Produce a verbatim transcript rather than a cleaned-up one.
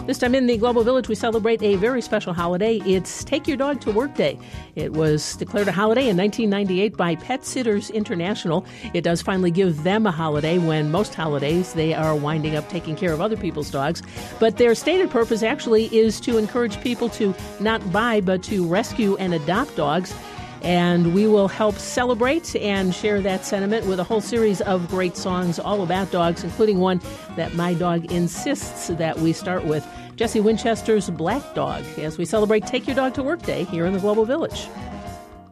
This time in the Global Village, we celebrate a very special holiday. It's Take Your Dog to Work Day. It was declared a holiday in nineteen ninety-eight by Pet Sitters International. It does finally give them a holiday when most holidays they are winding up taking care of other people's dogs. But their stated purpose actually is to encourage people to not buy but to rescue and adopt dogs. And we will help celebrate and share that sentiment with a whole series of great songs all about dogs, including one that my dog insists that we start with, Jesse Winchester's Black Dog, as we celebrate Take Your Dog to Work Day here in the Global Village.